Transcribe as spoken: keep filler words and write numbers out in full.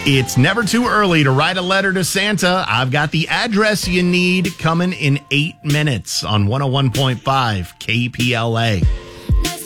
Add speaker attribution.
Speaker 1: It's never too early to write a letter to Santa. I've got the address you need coming in eight minutes on one oh one point five K P L A.